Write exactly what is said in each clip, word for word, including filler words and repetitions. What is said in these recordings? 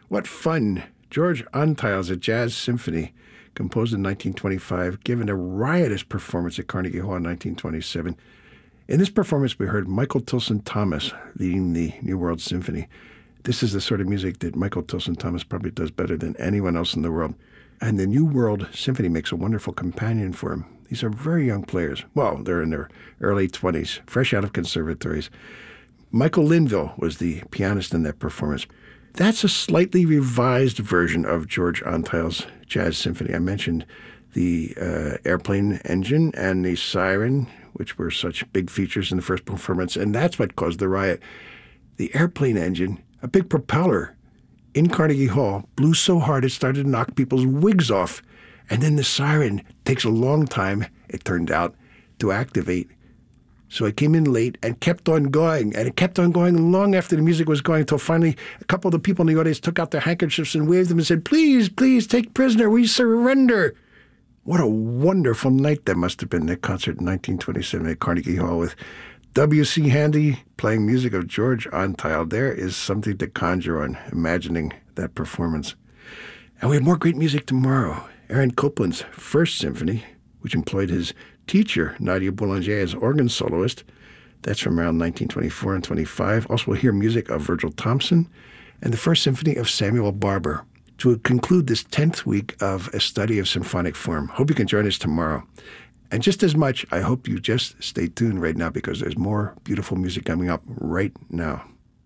What fun. George Antheil's A Jazz Symphony, composed in nineteen twenty-five, given a riotous performance at Carnegie Hall in nineteen twenty-seven. In this performance, we heard Michael Tilson Thomas leading the New World Symphony. This is the sort of music that Michael Tilson Thomas probably does better than anyone else in the world. And the New World Symphony makes a wonderful companion for him. These are very young players. Well, they're in their early twenties, fresh out of conservatories. Michael Linville was the pianist in that performance. That's a slightly revised version of George Antheil's Jazz Symphony. I mentioned the uh, airplane engine and the siren, which were such big features in the first performance, and that's what caused the riot. The airplane engine, a big propeller in Carnegie Hall, blew so hard it started to knock people's wigs off. And then the siren takes a long time, it turned out, to activate. So it came in late and kept on going, and it kept on going long after the music was going, until finally a couple of the people in the audience took out their handkerchiefs and waved them and said, "Please, please, take prisoner, we surrender." What a wonderful night that must have been, that concert in nineteen twenty-seven at Carnegie Hall with W C Handy playing music of George Antheil. There is something to conjure on, imagining that performance. And we have more great music tomorrow. Aaron Copland's First Symphony, which employed his teacher, Nadia Boulanger, as organ soloist. That's from around nineteen twenty-four and twenty-five. Also, we'll hear music of Virgil Thompson and the First Symphony of Samuel Barber to conclude this tenth week of a study of symphonic form. Hope you can join us tomorrow. And just as much, I hope you just stay tuned right now, because there's more beautiful music coming up right now.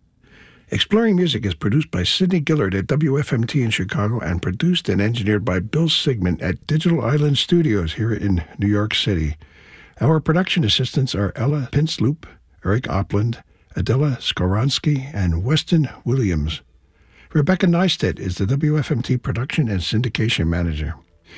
Exploring Music is produced by Sidney Gillard at W F M T in Chicago and produced and engineered by Bill Sigmund at Digital Island Studios here in New York City. Our production assistants are Ella Pinsloop, Eric Opland, Adela Skoronsky, and Weston Williams. Rebecca Neistat is the W F M T production and syndication manager.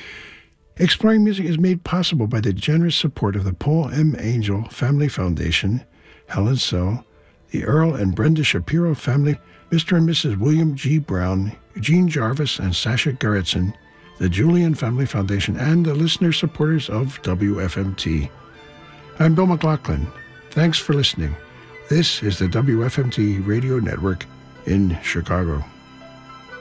Exploring Music is made possible by the generous support of the Paul M. Angel Family Foundation, Helen So, the Earl and Brenda Shapiro family, Mister and Missus William G. Brown, Eugene Jarvis, and Sasha Gerritsen, the Julian Family Foundation, and the listener supporters of W F M T. I'm Bill McLaughlin. Thanks for listening. This is the W F M T Radio Network in Chicago.